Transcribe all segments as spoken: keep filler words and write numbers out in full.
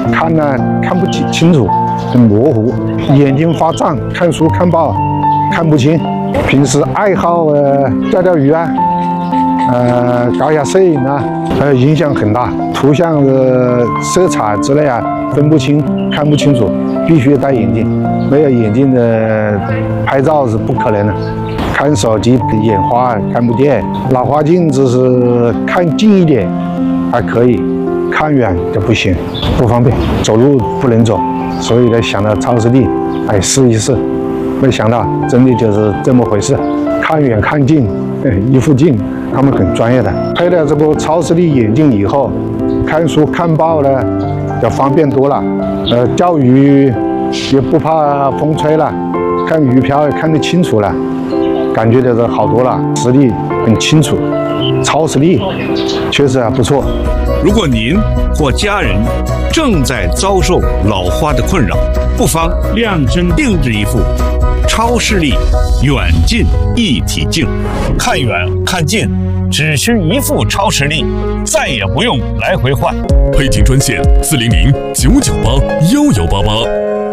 看呢看不清清楚，很模糊，眼睛发胀，看书看报看不清。平时爱好呃钓钓鱼啊，呃搞一下摄影啊，呃影响很大。图像的色彩之类啊分不清，看不清楚，必须戴眼镜。没有眼镜的拍照是不可能的。看手机眼花看不见，老花镜只是看近一点还可以，看远就不行，不方便，走路不能走。所以呢，想到超视力，哎，试一试。没想到真的就是这么回事，看远看近，一副镜，他们很专业的。配了这部超视力眼镜以后，看书看报呢就方便多了，呃，钓鱼也不怕风吹了，看鱼漂也看得清楚了，感觉就是好多了，视力很清楚，超视力确实还不错。 如果您或家人正在遭受老花的困扰，不妨量身定制一副超视力远近一体镜，看远看近只需一副超视力，再也不用来回换。 配镜专线四零零九九八幺幺八八。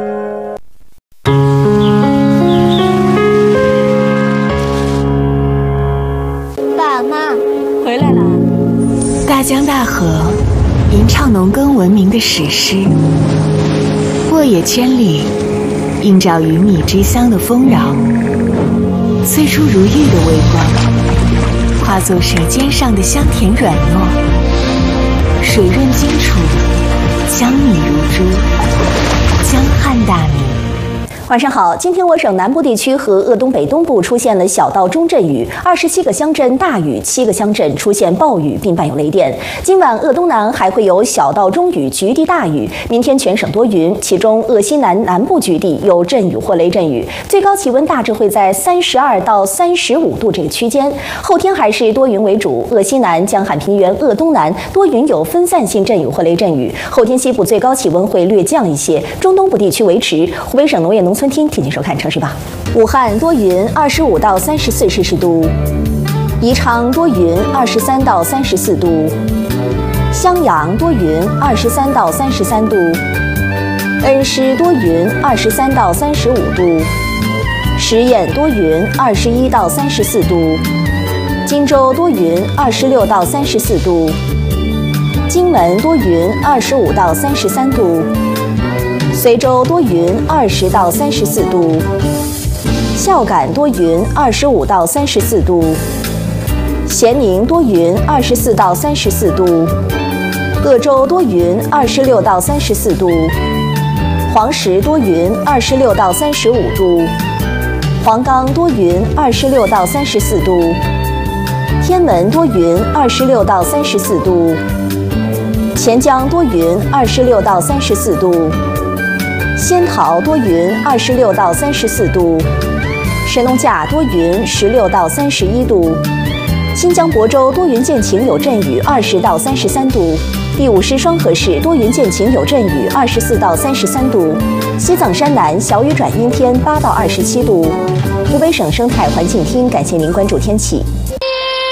爸妈回来了。 大江大河，吟唱农耕文明的史诗；沃野千里，映照鱼米之乡的丰饶。催出如玉的微光，化作舌尖上的香甜软糯。水润清楚，江米如珠，江汉大米。 晚上好，今天我省南部地区和鄂东北东部出现了小到中阵雨，二十七个乡镇大雨，七个乡镇出现暴雨，并伴有雷电。今晚鄂东南还会有小到中雨，局地大雨。明天全省多云，其中鄂西南南部局地有阵雨或雷阵雨，最高气温大致会在三十二到三十五度这个区间。后天还是多云为主，鄂西南、江汉平原、鄂东南多云有分散性阵雨或雷阵雨。后天西部最高气温会略降一些，中东部地区维持。湖北省农业农村厅提前收看城市报。武汉多云，二十五到三十四摄氏度；宜昌多云，二十三到三十四度；襄阳多云，二十三到三十三度；恩施多云，二十三到三十五度；十堰多云，二十一到三十四度；荆州多云，二十六到三十四度；荆门多云，二十五到三十三度。随州多云，二十到三十四度；孝感多云，二十五到三十四度；咸宁多云，二十四到三十四度；鄂州多云，二十六到三十四度；黄石多云，二十六到三十五度；黄冈多云，二十六到三十四度；天门多云，二十六到三十四度；钱江多云，二十六到三十四度；仙桃多云，二十六到三十四度；神农架多云，十六到三十一度；新疆亳州多云见晴有阵雨，二十到三十三度；第五师双河市多云见晴有阵雨，二十四到三十三度；西藏山南小雨转阴天，八到二十七度。湖北省生态环境厅感谢您关注天气。